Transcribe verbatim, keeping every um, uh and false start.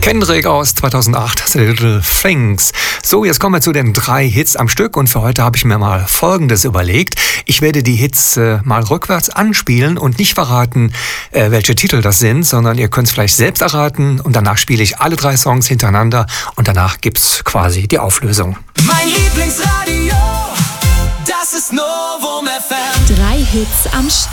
Kendrick aus zweitausendacht, The Little Things. So, jetzt kommen wir zu den drei Hits am Stück und für heute habe ich mir mal Folgendes überlegt. Ich werde die Hits äh, mal rückwärts anspielen und nicht verraten, äh, welche Titel das sind, sondern ihr könnt es vielleicht selbst erraten und danach spiele ich alle drei Songs hintereinander und danach gibt's quasi die Auflösung. Mein Lieblingsradio, das ist Novum F M. Drei Hits am Stück.